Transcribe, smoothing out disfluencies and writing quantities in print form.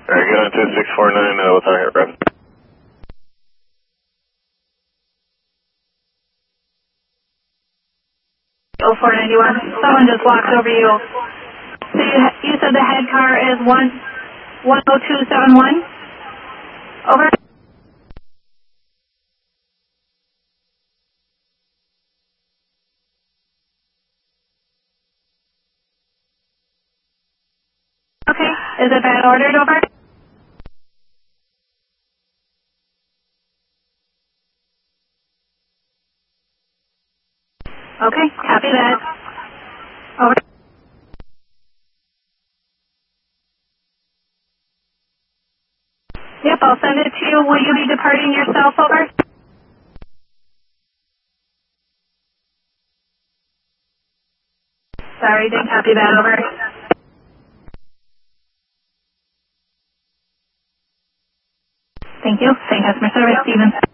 Alright, get on 2649 with our hit rep. 0491. Someone just walked over you. So you said the head car is 10271? Over. Okay. Is it bad ordered? Over. Okay. Copy that. Over. Yep, I'll send it to you. Will you be departing yourself? Over. Sorry, didn't copy that. Over. Thank you. Same customer service, Stephen.